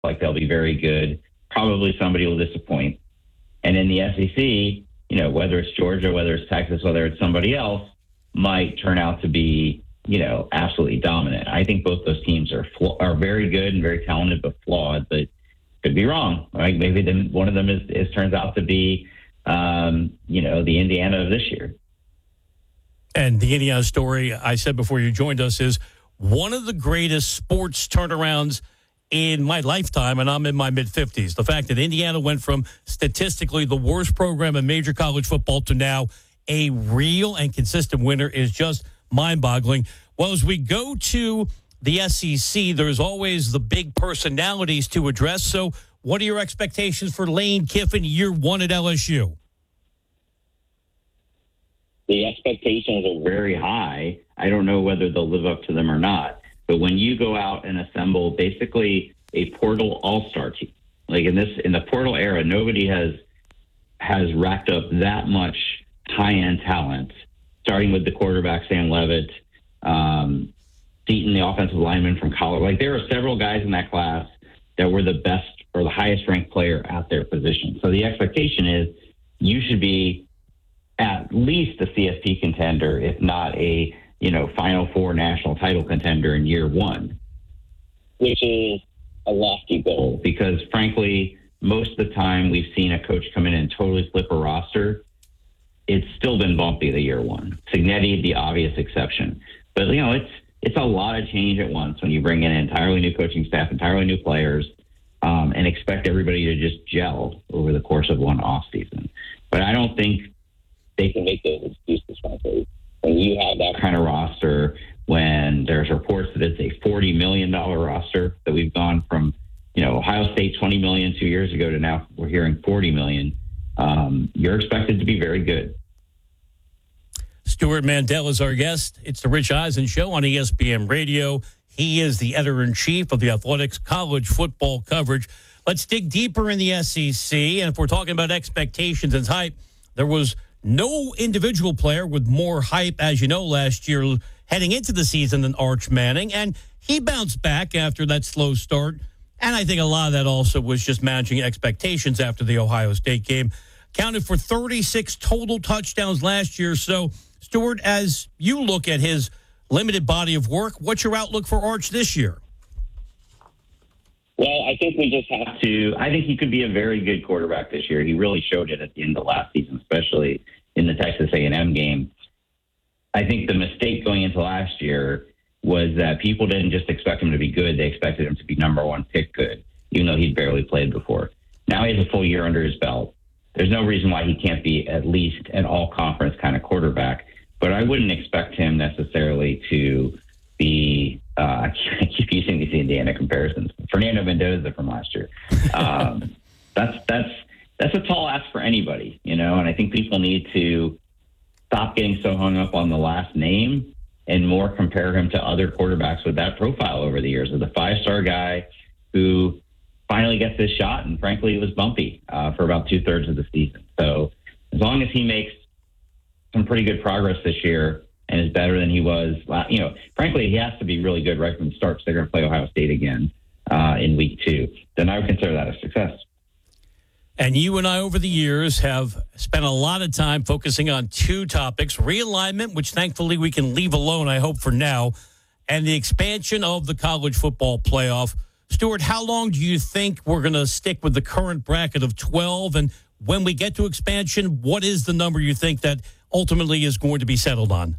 like they'll be very good. Probably somebody will disappoint. And in the SEC, whether it's Georgia, whether it's Texas, whether it's somebody else, might turn out to be, absolutely dominant. I think both those teams are very good and very talented, but flawed. But could be wrong. Right? Maybe one of them turns out to be, the Indiana of this year. And the Indiana story, I said before you joined us, is one of the greatest sports turnarounds in my lifetime, and I'm in my mid-50s. The fact that Indiana went from statistically the worst program in major college football to now a real and consistent winner is just mind-boggling. Well, as we go to the SEC, there's always the big personalities to address. So what are your expectations for Lane Kiffin year one at LSU? The expectations are very high. I don't know whether they'll live up to them or not. But when you go out and assemble basically a portal all-star team, like in the portal era, nobody has racked up that much high-end talent, starting with the quarterback, Sam Leavitt, Seaton, the offensive lineman from college. Like there are several guys in that class that were the best or the highest-ranked player at their position. So the expectation is you should be at least a CFP contender, if not a Final Four national title contender in year one, which is a lofty goal because, frankly, most of the time we've seen a coach come in and totally flip a roster. It's still been bumpy the year one. Cignetti, the obvious exception. But, it's a lot of change at once when you bring in an entirely new coaching staff, entirely new players, and expect everybody to just gel over the course of one offseason. But I don't think they can make those excuses, frankly. When you have that kind of roster, when there's reports that it's a $40 million roster, that we've gone from, Ohio State $20 million 2 years ago to now we're hearing $40 million, you're expected to be very good. Stewart Mandel is our guest. It's the Rich Eisen Show on ESPN Radio. He is the editor-in-chief of the Athletics college football coverage. Let's dig deeper in the SEC. And if we're talking about expectations and hype, there was no individual player with more hype, as you know, last year heading into the season than Arch Manning. And he bounced back after that slow start. And I think a lot of that also was just managing expectations after the Ohio State game. Counted for 36 total touchdowns last year. So, Stewart, as you look at his limited body of work, what's your outlook for Arch this year? Well, I think we just have to – I think he could be a very good quarterback this year. He really showed it at the end of last season, especially in the Texas A&M game. I think the mistake going into last year was that people didn't just expect him to be good. They expected him to be number one pick good, even though he'd barely played before. Now he has a full year under his belt. There's no reason why he can't be at least an all-conference kind of quarterback, but I wouldn't expect him necessarily to be I keep using these Indiana comparisons. Fernando Mendoza from last year. That's a tall ask for anybody, and I think people need to stop getting so hung up on the last name and more compare him to other quarterbacks with that profile over the years. As a five-star guy who finally gets his shot, and frankly, it was bumpy for about 2/3 of the season. So as long as he makes some pretty good progress this year and is better than he was, frankly, he has to be really good right from the start. So they're going to play Ohio State again in week 2. Then I would consider that a success. And you and I, over the years, have spent a lot of time focusing on two topics: realignment, which thankfully we can leave alone, I hope, for now, and the expansion of the college football playoff. Stewart, how long do you think we're going to stick with the current bracket of 12? And when we get to expansion, what is the number you think that ultimately is going to be settled on?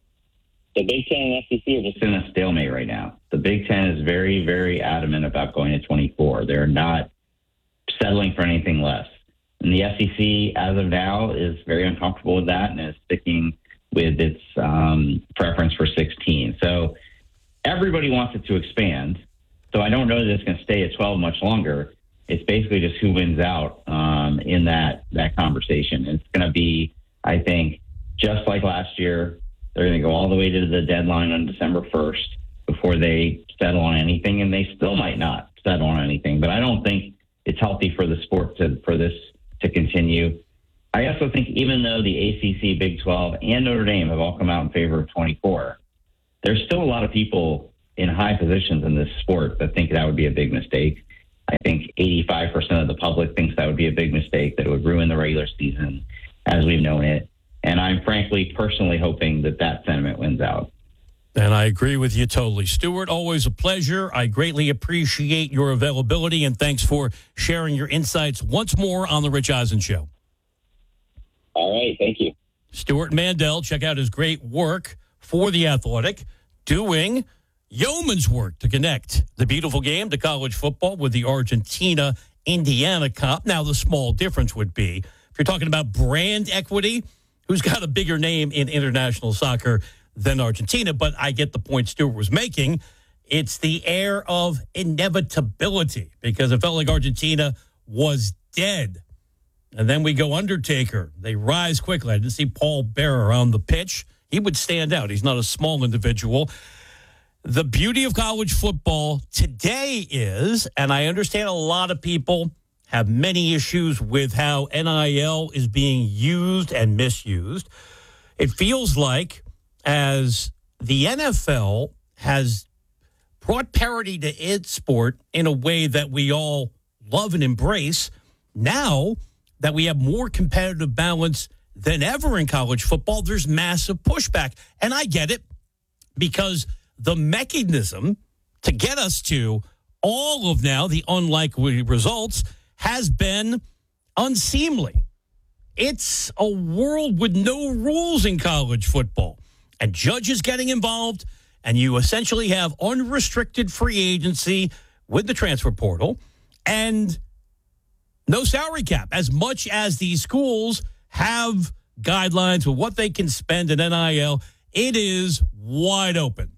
The Big Ten and SEC are just in a stalemate right now. The Big Ten is very, very adamant about going to 24. They're not settling for anything less. And the SEC, as of now, is very uncomfortable with that and is sticking with its preference for 16. So everybody wants it to expand. So I don't know that it's going to stay at 12 much longer. It's basically just who wins out in that conversation. It's going to be, I think, just like last year, they're going to go all the way to the deadline on December 1st before they settle on anything, and they still might not settle on anything. But I don't think it's healthy for the sport for this to continue. I also think even though the ACC, Big 12, and Notre Dame have all come out in favor of 24, there's still a lot of people in high positions in this sport that think that would be a big mistake. I think 85% of the public thinks that would be a big mistake, that it would ruin the regular season as we've known it. And I'm frankly, personally hoping that that sentiment wins out. And I agree with you totally. Stuart, always a pleasure. I greatly appreciate your availability, and thanks for sharing your insights once more on The Rich Eisen Show. All right. Thank you. Stuart Mandel, check out his great work for The Athletic, doing yeoman's work to connect the beautiful game to college football with the Argentina-Indiana Cup. Now, the small difference would be, if you're talking about brand equity, who's got a bigger name in international soccer than Argentina? But I get the point Stuart was making. It's the air of inevitability, because it felt like Argentina was dead. And then we go Undertaker. They rise quickly. I didn't see Paul Bearer on the pitch. He would stand out. He's not a small individual. The beauty of college football today is, and I understand a lot of people have many issues with how NIL is being used and misused. It feels like as the NFL has brought parity to its sport in a way that we all love and embrace, now that we have more competitive balance than ever in college football, there's massive pushback. And I get it, because the mechanism to get us to all of now the unlikely results has been unseemly. It's a world with no rules in college football, and judges getting involved, and you essentially have unrestricted free agency with the transfer portal and no salary cap. As much as these schools have guidelines for what they can spend in NIL, it is wide open.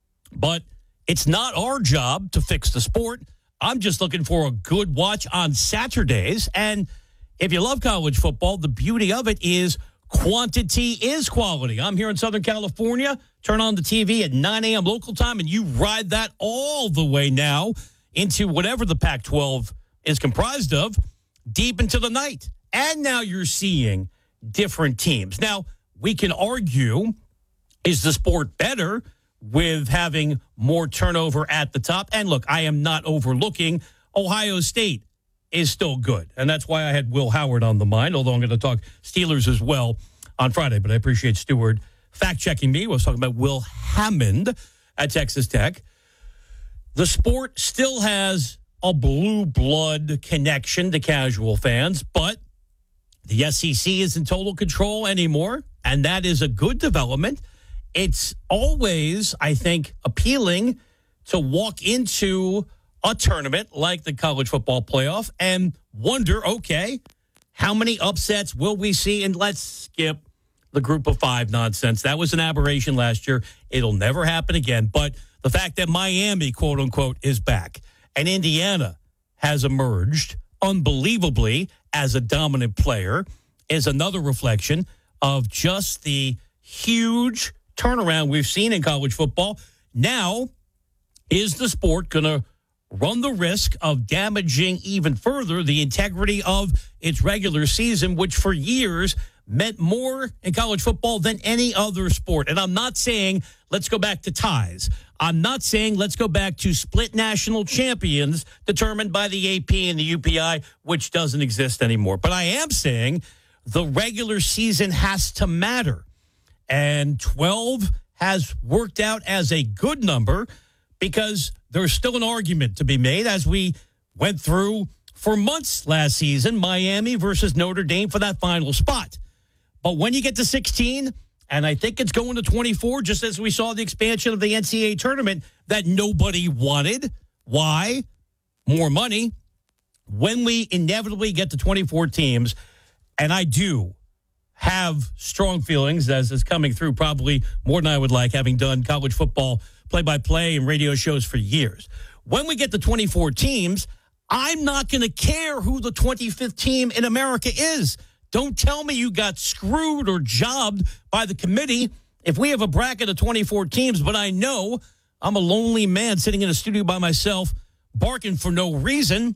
But it's not our job to fix the sport. I'm just looking for a good watch on Saturdays. And if you love college football, the beauty of it is quantity is quality. I'm here in Southern California. Turn on the TV at 9 a.m. local time, and you ride that all the way now into whatever the Pac-12 is comprised of, deep into the night. And now you're seeing different teams. Now, we can argue, is the sport better with having more turnover at the top? And look, I am not overlooking Ohio State is still good. And that's why I had Will Howard on the mind, although I'm going to talk Steelers as well on Friday. But I appreciate Stuart fact-checking me. I was talking about Will Hammond at Texas Tech. The sport still has a blue blood connection to casual fans, but the SEC is in total control anymore, and that is a good development. It's always, I think, appealing to walk into a tournament like the college football playoff and wonder, okay, how many upsets will we see? And let's skip the group of five nonsense. That was an aberration last year. It'll never happen again. But the fact that Miami, quote unquote, is back and Indiana has emerged unbelievably as a dominant player is another reflection of just the huge turnaround we've seen in college football. Now, is the sport going to run the risk of damaging even further the integrity of its regular season, which for years meant more in college football than any other sport? And I'm not saying let's go back to ties. I'm not saying let's go back to split national champions determined by the AP and the UPI, which doesn't exist anymore. But I am saying the regular season has to matter. And 12 has worked out as a good number because there's still an argument to be made, as we went through for months last season, Miami versus Notre Dame for that final spot. But when you get to 16, and I think it's going to 24, just as we saw the expansion of the NCAA tournament that nobody wanted. Why? More money. When we inevitably get to 24 teams, and I do have strong feelings, as is coming through probably more than I would like, having done college football play-by-play and radio shows for years. When we get to 24 teams, I'm not going to care who the 25th team in America is. Don't tell me you got screwed or jobbed by the committee if we have a bracket of 24 teams, but I know I'm a lonely man sitting in a studio by myself barking for no reason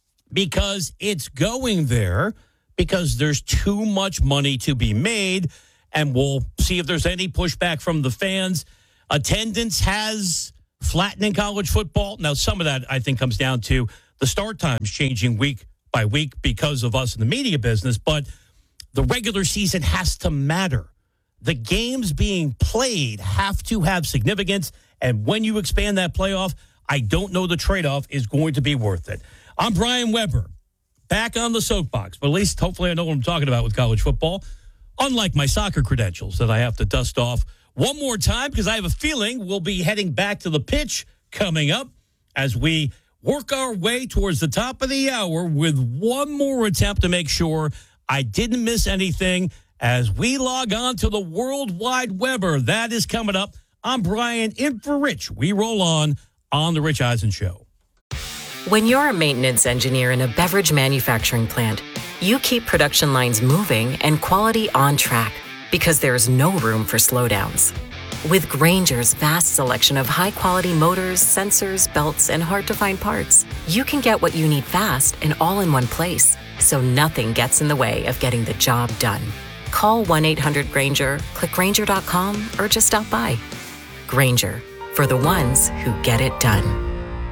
because it's going there because there's too much money to be made, and we'll see if there's any pushback from the fans. Attendance has flattened in college football. Now, some of that, I think, comes down to the start times changing week by week because of us in the media business, but the regular season has to matter. The games being played have to have significance, and when you expand that playoff, I don't know the trade-off is going to be worth it. I'm Brian Weber, back on the soapbox, but at least hopefully I know what I'm talking about with college football, unlike my soccer credentials that I have to dust off one more time because I have a feeling we'll be heading back to the pitch coming up as we work our way towards the top of the hour with one more attempt to make sure I didn't miss anything as we log on to the World Wide Weber. That is coming up. I'm Brian, in for Rich. We roll on The Rich Eisen Show. When you're a maintenance engineer in a beverage manufacturing plant, you keep production lines moving and quality on track because there's no room for slowdowns. With Grainger's vast selection of high-quality motors, sensors, belts, and hard-to-find parts, you can get what you need fast and all in one place, so nothing gets in the way of getting the job done. Call 1-800-GRAINGER, click Grainger.com, or just stop by. Grainger, for the ones who get it done.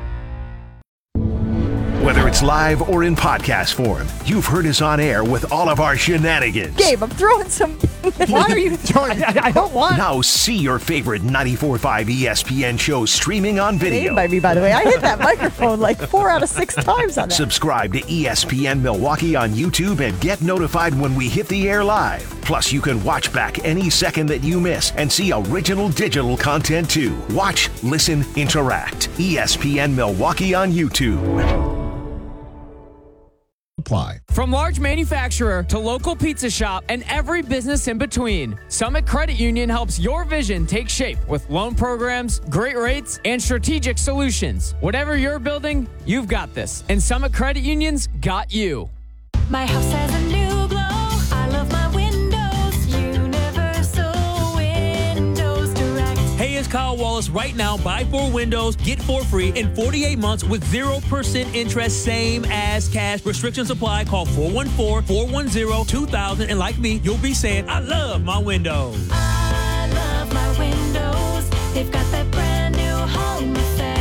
Whether it's live or in podcast form, you've heard us on air with all of our shenanigans. Gabe, I'm throwing some... Why are you throwing... I don't want... Now see your favorite 94.5 ESPN shows streaming on video. By me, by the way. I hit that microphone like 4 out of 6 times on that. Subscribe to ESPN Milwaukee on YouTube and get notified when we hit the air live. Plus, you can watch back any second that you miss and see original digital content too. Watch, listen, interact. ESPN Milwaukee on YouTube. Apply. From large manufacturer to local pizza shop and every business in between, Summit Credit Union helps your vision take shape with loan programs, great rates, and strategic solutions. Whatever you're building, you've got this. And Summit Credit Union's got you. My house has a new glow. I love my windows. Universal Windows Direct. Hey, it's Kyle Wallace. Right now, buy 4 windows, get 4 free in 48 months with 0% interest, same as cash. Restrictions apply. Call 414-410-2000. And like me, you'll be saying, I love my windows. I love my windows. They've got that brand new home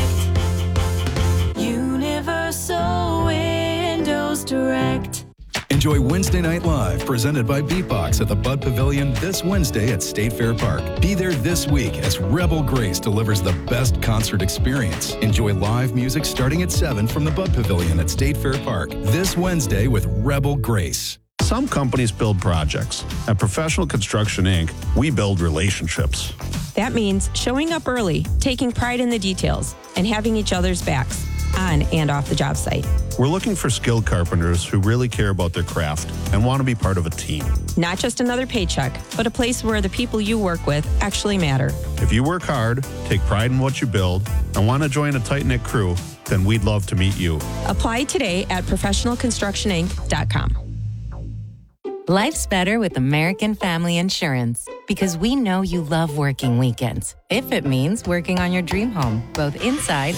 effect. Universal Windows Direct. Enjoy Wednesday Night Live, presented by Beatbox at the Bud Pavilion this Wednesday at State Fair Park. Be there this week as Rebel Grace delivers the best concert experience. Enjoy live music starting at 7 from the Bud Pavilion at State Fair Park this Wednesday with Rebel Grace. Some companies build projects. At Professional Construction, Inc., we build relationships. That means showing up early, taking pride in the details, and having each other's backs on and off the job site. We're looking for skilled carpenters who really care about their craft and want to be part of a team. Not just another paycheck, but a place where the people you work with actually matter. If you work hard, take pride in what you build, and want to join a tight-knit crew, then we'd love to meet you. Apply today at professionalconstructioninc.com. Life's better with American Family Insurance because we know you love working weekends. If it means working on your dream home, both inside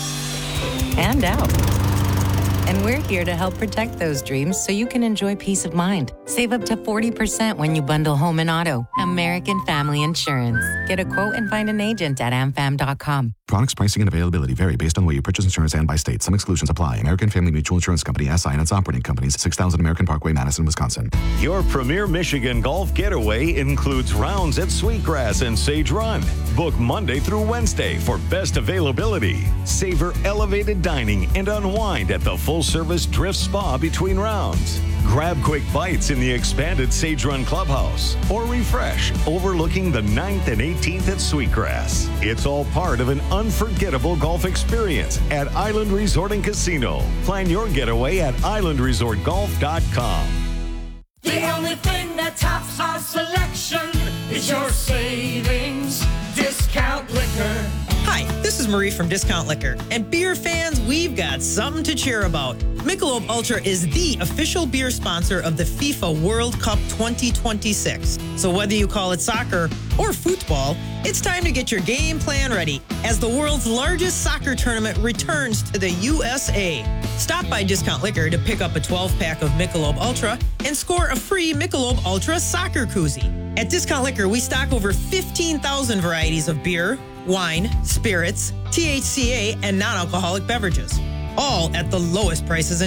and out. And we're here to help protect those dreams so you can enjoy peace of mind. Save up to 40% when you bundle home and auto. American Family Insurance. Get a quote and find an agent at amfam.com. Products, pricing, and availability vary based on where you purchase insurance and by state. Some exclusions apply. American Family Mutual Insurance Company, SI, and its operating companies, 6000 American Parkway, Madison, Wisconsin. Your premier Michigan golf getaway includes rounds at Sweetgrass and Sage Run. Book Monday through Wednesday for best availability. Savor elevated dining and unwind at the full-service Drift Spa between rounds. Grab quick bites in the expanded Sage Run Clubhouse or refresh overlooking the 9th and 18th at Sweetgrass. It's all part of an unforgettable golf experience at Island Resort and Casino. Plan your getaway at islandresortgolf.com. The only thing that tops our selection is your savings discount liquor. Hi, this is Marie from Discount Liquor. And beer fans, we've got something to cheer about. Michelob Ultra is the official beer sponsor of the FIFA World Cup 2026. So whether you call it soccer or football, it's time to get your game plan ready as the world's largest soccer tournament returns to the USA. Stop by Discount Liquor to pick up a 12-pack of Michelob Ultra and score a free Michelob Ultra soccer koozie. At Discount Liquor, we stock over 15,000 varieties of beer, wine, spirits, THCA, and non-alcoholic beverages. all at the lowest prices